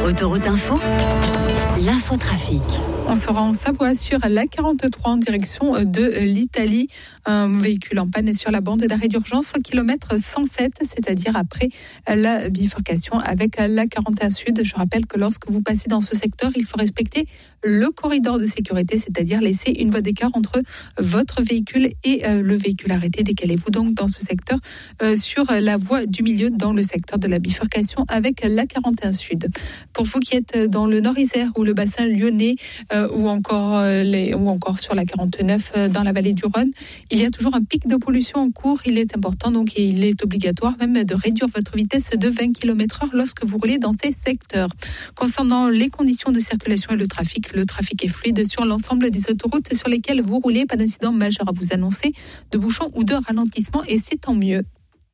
Autoroute Info, l'infotrafic. On sera en Savoie sur la 43 en direction de l'Italie. Un véhicule en panne est sur la bande d'arrêt d'urgence au kilomètre 107, c'est-à-dire après la bifurcation avec la 41 Sud. Je rappelle que lorsque vous passez dans ce secteur, il faut respecter le corridor de sécurité, c'est-à-dire laisser une voie d'écart entre votre véhicule et le véhicule arrêté. Décalez-vous donc dans ce secteur sur la voie du milieu dans le secteur de la bifurcation avec la 41 Sud. Pour vous qui êtes dans le Nord-Isère ou le bassin lyonnais, ou encore sur la 49 dans la vallée du Rhône, il y a toujours un pic de pollution en cours. Il est important, donc, et il est obligatoire même de réduire votre vitesse de 20 km/h lorsque vous roulez dans ces secteurs. Concernant les conditions de circulation et le trafic est fluide sur l'ensemble des autoroutes sur lesquelles vous roulez. Pas d'incident majeur à vous annoncer, de bouchons ou de ralentissement, et c'est tant mieux.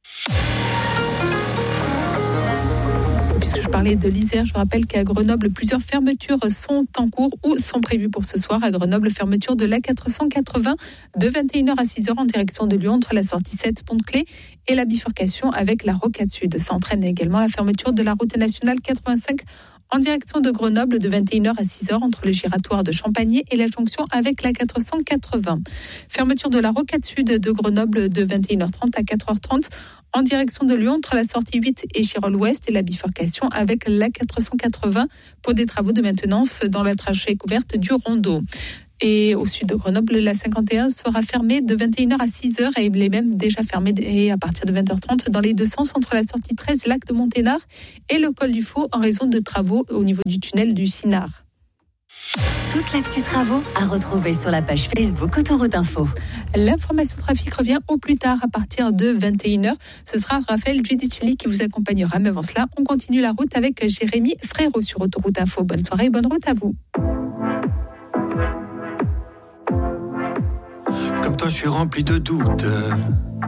Puisque je parlais de l'Isère, je rappelle qu'à Grenoble, plusieurs fermetures sont en cours ou sont prévues pour ce soir. À Grenoble, fermeture de l'A480 de 21h à 6h en direction de Lyon entre la sortie 7 Pont-de-Clé et la bifurcation avec la Rocade Sud. Ça entraîne également la fermeture de la route nationale 85 en direction de Grenoble de 21h à 6h entre le giratoire de Champagné et la jonction avec la 480. Fermeture de la Rocade Sud de Grenoble de 21h30 à 4h30 en direction de Lyon entre la sortie 8 et Chirol-Ouest et la bifurcation avec la 480 pour des travaux de maintenance dans la trachée couverte du Rondeau. Et au sud de Grenoble, la 51 sera fermée de 21h à 6h et elle est même déjà fermée à partir de 20h30 dans les deux sens entre la sortie 13 Lac de Monténard et le col du Faux en raison de travaux au niveau du tunnel du Sinard. Toute l'actu travaux à retrouver sur la page Facebook Autoroute Info. L'information trafic revient au plus tard à partir de 21h. Ce sera Raphaël Giudicelli qui vous accompagnera. Mais avant cela, on continue la route avec Jérémy Frérot sur Autoroute Info. Bonne soirée et bonne route à vous. Comme toi, je suis rempli de doutes.